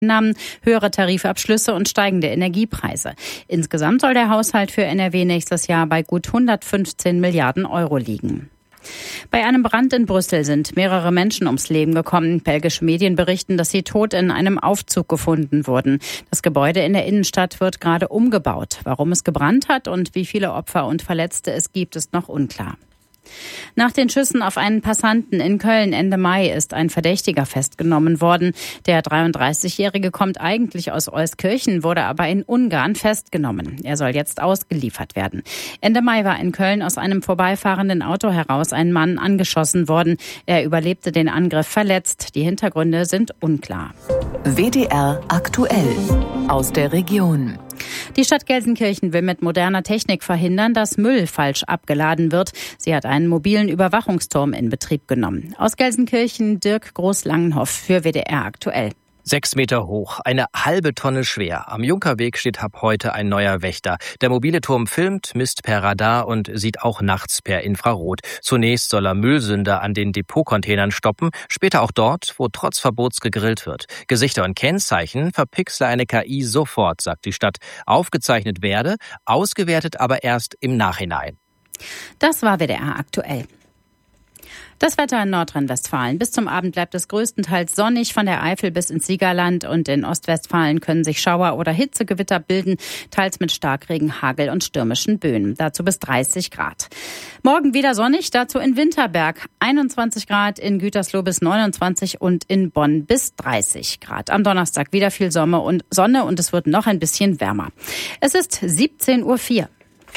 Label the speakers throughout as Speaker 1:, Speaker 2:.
Speaker 1: Einnahmen, höhere Tarifabschlüsse und steigende Energiepreise. Insgesamt soll der Haushalt für NRW nächstes Jahr bei gut 115 Milliarden Euro liegen. Bei einem Brand in Brüssel sind mehrere Menschen ums Leben gekommen. Belgische Medien berichten, dass sie tot in einem Aufzug gefunden wurden. Das Gebäude in der Innenstadt wird gerade umgebaut. Warum es gebrannt hat und wie viele Opfer und Verletzte es gibt, ist noch unklar. Nach den Schüssen auf einen Passanten in Köln Ende Mai ist ein Verdächtiger festgenommen worden. Der 33-Jährige kommt eigentlich aus Euskirchen, wurde aber in Ungarn festgenommen. Er soll jetzt ausgeliefert werden. Ende Mai war in Köln aus einem vorbeifahrenden Auto heraus ein Mann angeschossen worden. Er überlebte den Angriff verletzt. Die Hintergründe sind unklar.
Speaker 2: WDR aktuell aus der Region.
Speaker 1: Die Stadt Gelsenkirchen will mit moderner Technik verhindern, dass Müll falsch abgeladen wird. Sie hat einen mobilen Überwachungsturm in Betrieb genommen. Aus Gelsenkirchen Dirk Groß-Langenhoff für WDR aktuell.
Speaker 3: 6 Meter hoch, eine halbe Tonne schwer. Am Junkerweg steht ab heute ein neuer Wächter. Der mobile Turm filmt, misst per Radar und sieht auch nachts per Infrarot. Zunächst soll er Müllsünder an den Depotcontainern stoppen, später auch dort, wo trotz Verbots gegrillt wird. Gesichter und Kennzeichen verpixle eine KI sofort, sagt die Stadt. Aufgezeichnet werde, ausgewertet aber erst im Nachhinein.
Speaker 1: Das war WDR aktuell. Das Wetter in Nordrhein-Westfalen. Bis zum Abend bleibt es größtenteils sonnig. Von der Eifel bis ins Siegerland und in Ostwestfalen können sich Schauer oder Hitzegewitter bilden, teils mit Starkregen, Hagel und stürmischen Böen. Dazu bis 30 Grad. Morgen wieder sonnig, dazu in Winterberg 21 Grad, in Gütersloh bis 29 und in Bonn bis 30 Grad. Am Donnerstag wieder viel Sonne und es wird noch ein bisschen wärmer. Es ist 17:04 Uhr.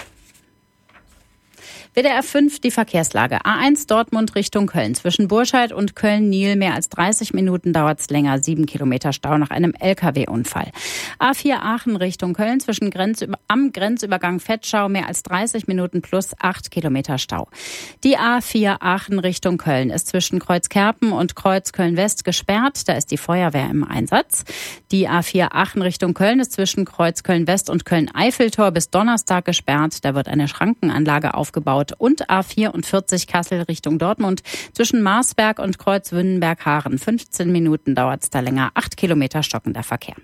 Speaker 1: WDR 5, die Verkehrslage. A1 Dortmund Richtung Köln. Zwischen Burscheid und Köln-Niel mehr als 30 Minuten dauert's länger. 7 Kilometer Stau nach einem LKW-Unfall. A4 Aachen Richtung Köln. Am Grenzübergang Vetschau mehr als 30 Minuten plus 8 Kilometer Stau. Die A4 Aachen Richtung Köln ist zwischen Kreuzkerpen und Kreuz Köln-West gesperrt. Da ist die Feuerwehr im Einsatz. Die A4 Aachen Richtung Köln ist zwischen Kreuz Köln-West und Köln-Eiffeltor bis Donnerstag gesperrt. Da wird eine Schrankenanlage aufgebaut. Und A44 Kassel Richtung Dortmund. Zwischen Marsberg und Kreuz Wünnenberg-Haaren 15 Minuten dauert es da länger. 8 Kilometer stockender Verkehr.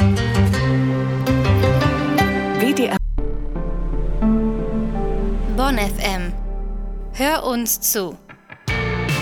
Speaker 2: WDR
Speaker 4: Bonn FM. Hör uns zu.